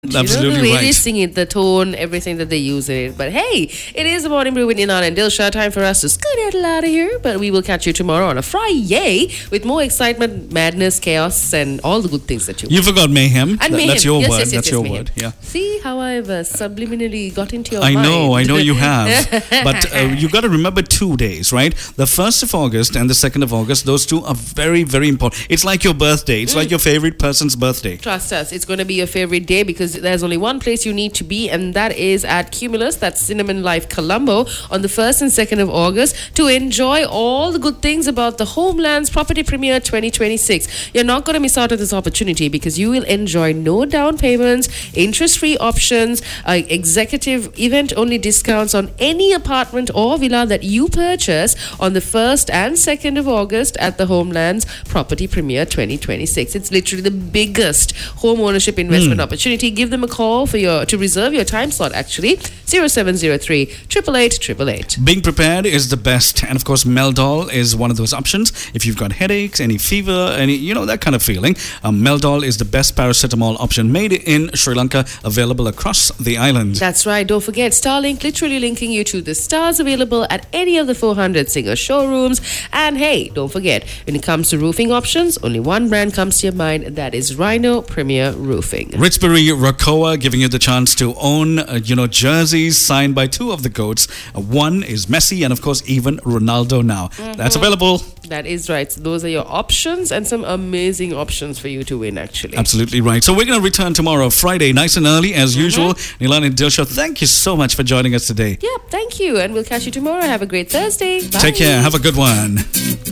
Absolutely the way right. they sing it, the tone, everything that they use in it. But hey, it is the Morning Brew with Nilan and Dilsha. Time for us to skedaddle out of here. But we will catch you tomorrow on a Friday with more excitement, madness, chaos, and all the good things that you You forgot mayhem. And mayhem. That's your Yes, word. yes, yes, That's yes, your mayhem. word. Yeah. See how I've subliminally got into your I mind. know you have. But you got to remember 2 days, right? The 1st of August and the 2nd of August, those two are very, very important. It's like your birthday. It's like your favorite person's birthday. Trust us, it's going to be your favorite day because there's only one place you need to be, and that is at Cumulus, that's Cinnamon Life Colombo, on the 1st and 2nd of August to enjoy all the good things about the Homelands Property Premiere 2026. You're not going to miss out on this opportunity because you will enjoy no down payments, interest-free options, executive event-only discounts on any apartment or villa that you purchase on the 1st and 2nd of August at the Homelands Property Premiere 2026. It's literally the biggest home ownership investment opportunity. Give them a call to reserve your time slot, actually. 0703 888 888. Being prepared is the best. And of course, Meldol is one of those options. If you've got headaches, any fever, any, that kind of feeling, Meldol is the best paracetamol option made in Sri Lanka, available across the island. That's right. Don't forget, Starlink literally linking you to the stars, available at any of the 400 Singer showrooms. And hey, don't forget, when it comes to roofing options, only one brand comes to your mind, and that is Rhino Premier Roofing. Ritzbury Rakoa giving you the chance to own, jerseys signed by two of the GOATs. One is Messi and, of course, even Ronaldo now. That's available. That is right. So those are your options and some amazing options for you to win, actually. Absolutely right. So we're going to return tomorrow, Friday, nice and early, as usual. Nilan and Dilsha, thank you so much for joining us today. Yep, thank you. And we'll catch you tomorrow. Have a great Thursday. Bye. Take care. Have a good one.